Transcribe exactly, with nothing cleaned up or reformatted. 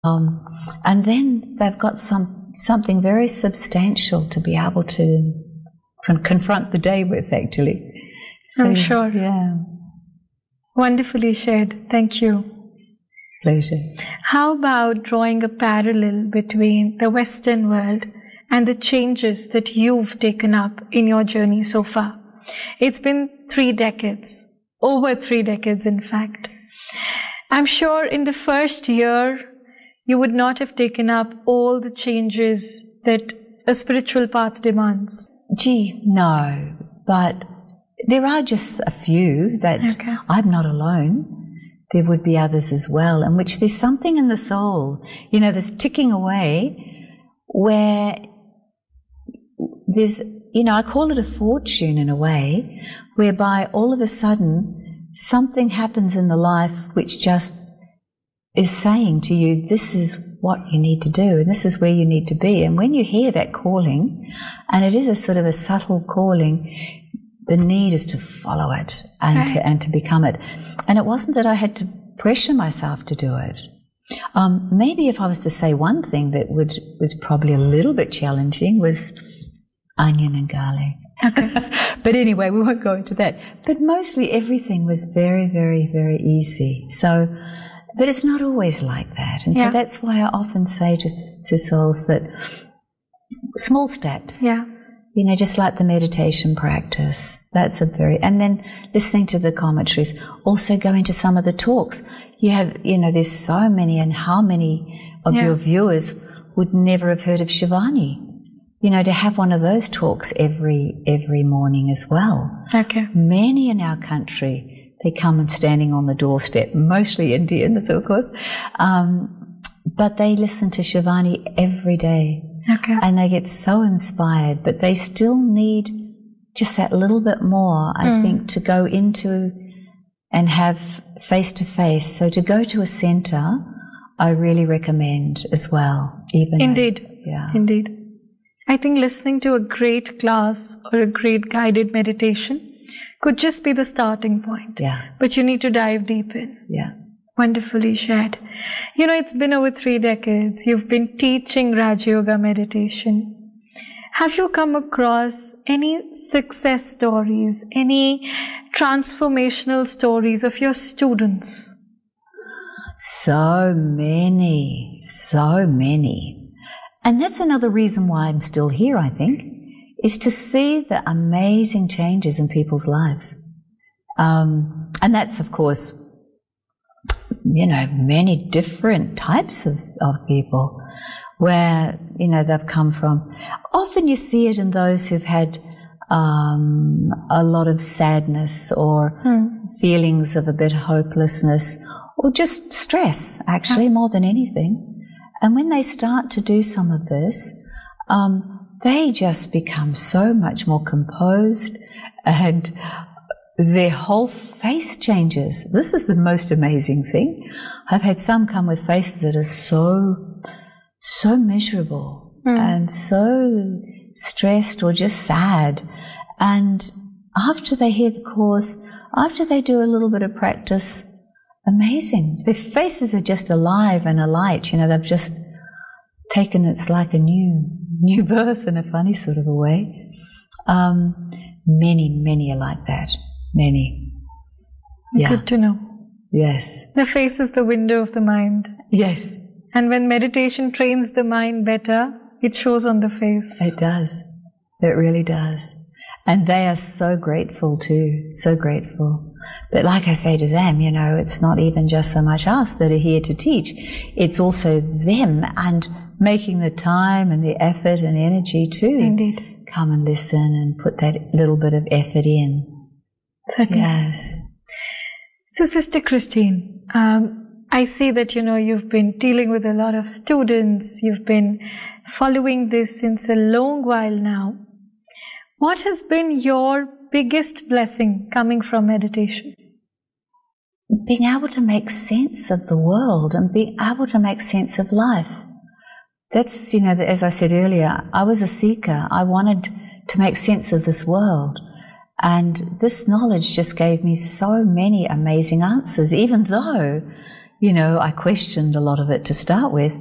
Um, and then they've got some something very substantial to be able to con- confront the day with, actually. So, I'm sure. Yeah. Wonderfully shared. Thank you. Pleasure. How about drawing a parallel between the Western world and the changes that you've taken up in your journey so far? It's been three decades, over three decades, in fact. I'm sure in the first year, you would not have taken up all the changes that a spiritual path demands. Gee, no, but there are just a few that Okay. I'm not alone. There would be others as well, in which there's something in the soul, you know, that's ticking away where there's, you know, I call it a fortune in a way, whereby all of a sudden something happens in the life which just is saying to you, this is what you need to do and this is where you need to be. And when you hear that calling, and it is a sort of a subtle calling, the need is to follow it and, right. to, and to become it. And it wasn't that I had to pressure myself to do it. Um, maybe if I was to say one thing that would was probably a little bit challenging was onion and garlic. Okay. But anyway, we won't go into that. But mostly everything was very, very, very easy. So, but it's not always like that. And yeah. so that's why I often say to, to souls that small steps. Yeah. You know, just like the meditation practice. That's a very, and then listening to the commentaries, also going to some of the talks. You have, you know, there's so many, and how many of yeah. your viewers would never have heard of Shivani? You know, to have one of those talks every, every morning as well. Okay. Many in our country, they come and standing on the doorstep, mostly Indians, of course, um, but they listen to Shivani every day. Okay. And they get so inspired, but they still need just that little bit more, I mm. think, to go into and have face-to-face. So to go to a centre, I really recommend as well. Even Indeed. Though, yeah. Indeed. I think listening to a great class or a great guided meditation could just be the starting point. Yeah. But you need to dive deep in. Yeah. Wonderfully shared. You know, it's been over three decades. You've been teaching Raj Yoga meditation. Have you come across any success stories, any transformational stories of your students? So many, so many. And that's another reason why I'm still here, I think, is to see the amazing changes in people's lives. Um, and that's, of course, you know, many different types of, of people where, you know, they've come from. Often you see it in those who've had um, a lot of sadness or hmm. feelings of a bit of hopelessness or just stress, actually, more than anything. And when they start to do some of this, um, they just become so much more composed and their whole face changes. This is the most amazing thing. I've had some come with faces that are so, so miserable mm. and so stressed or just sad. And after they hear the course, after they do a little bit of practice, amazing. Their faces are just alive and alight. You know, they've just taken, it's like a new, new birth in a funny sort of a way. Um, many, many are like that. Many. Yeah. Good to know. Yes. The face is the window of the mind. Yes. And when meditation trains the mind better, it shows on the face. It does. It really does. And they are so grateful too, so grateful. But like I say to them, you know, it's not even just so much us that are here to teach. It's also them and making the time and the effort and energy to Indeed. Come and listen and put that little bit of effort in. Certainly. Yes. So, Sister Christine, um, I see that, you know, you've been dealing with a lot of students. You've been following this since a long while now. What has been your biggest blessing coming from meditation? Being able to make sense of the world and being able to make sense of life. That's, you know, as I said earlier, I was a seeker. I wanted to make sense of this world. And this knowledge just gave me so many amazing answers, even though, you know, I questioned a lot of it to start with.